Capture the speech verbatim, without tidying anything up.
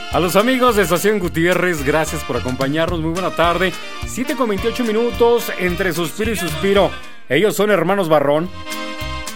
A los amigos de Estación Gutiérrez, gracias por acompañarnos. Muy buena tarde. siete con veintiocho minutos entre suspiro y suspiro. Ellos son Hermanos Barrón.